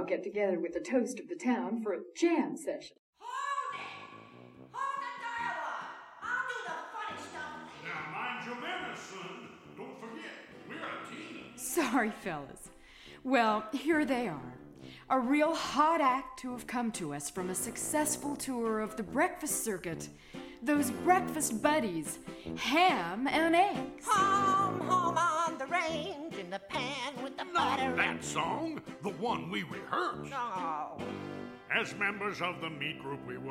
get together with the toast of the town for a jam session. Hold it! Hold the dialogue! I'll do the funny stuff. Now mind your manners, son. Don't forget, we're a team. Sorry, fellas. Well, here they are. A real hot act to have come to us from a successful tour of the breakfast circuit. Those breakfast buddies, Ham and Eggs. Home, home on the range, in the pan with the butter. That song, the one we rehearsed. Oh. As members of the meat group we